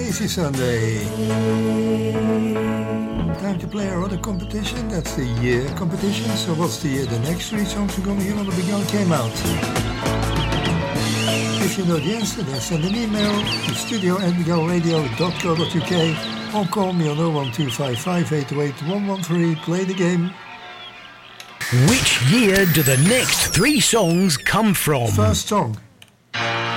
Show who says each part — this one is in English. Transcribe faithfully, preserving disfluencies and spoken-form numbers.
Speaker 1: Easy Sunday. Time to play our other competition. That's the year competition. So what's the year the next three songs we're going to hear on the Big Gun came out? If you know the answer, then send an email to studio at big radio dot co dot uk or call me on oh one two five five eight oh eight one one three. Play the game.
Speaker 2: Which year do the next three songs come from?
Speaker 1: First song,